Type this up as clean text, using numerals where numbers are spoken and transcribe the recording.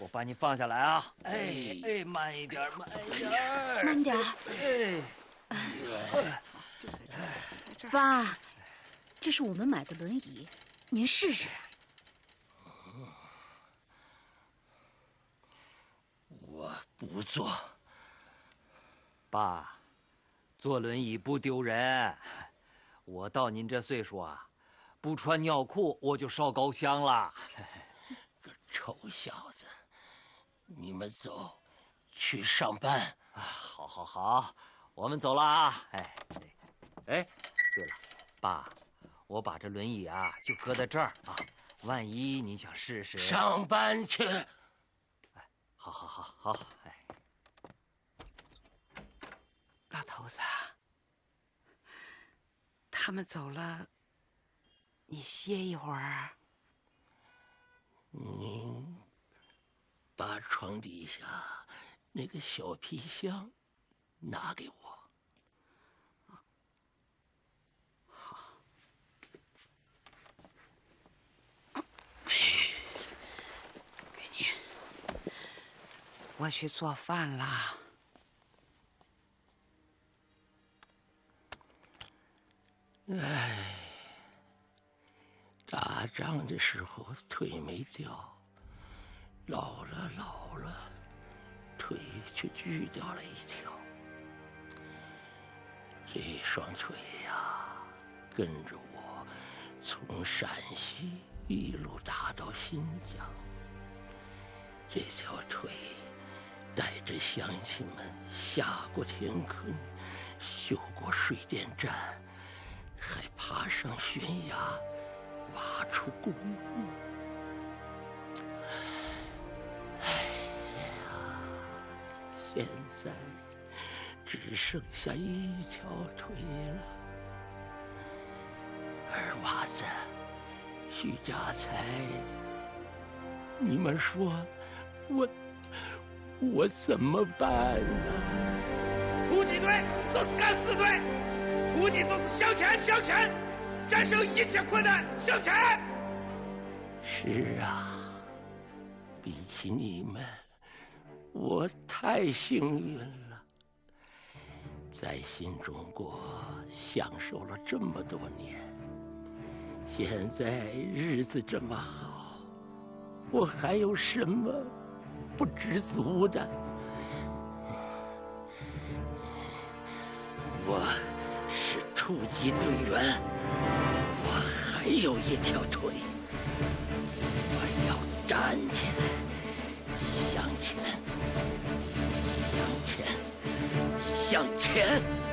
把你放下来啊！哎，慢一点，慢一点， 慢点。爸，这是我们买的轮椅，您试试。 我不坐。 爸，坐轮椅不丢人。我到您这岁数啊，不穿尿裤我就烧高香了。 个臭小子，你们走，去上班。 好，我们走了啊！哎，对了，爸，我把这轮椅啊就搁在这儿啊，万一您想试试。 上班去。 好，哎。 老头子，他们走了，你歇一会儿。 您把床底下那个小皮箱拿给我。 好。给你。我去做饭啦。 哎，打仗的时候腿没掉，老了，腿却锯掉了一条。这双腿呀，跟着我从陕西一路打到新疆。这条腿带着乡亲们下过田坑，修过水电站，还爬上悬崖，挖出公路。哎呀，现在只剩下一条腿了。二娃子，徐家财，你们说我怎么办呢？ 突击队就是敢死队，突击就是向前，战胜一切困难，向前。 是啊，比起你们，我太幸运了，在新中国享受了这么多年，现在日子这么好，我还有什么不知足的？我是突击队员，我还有一条腿，我要站起来，向前，向前。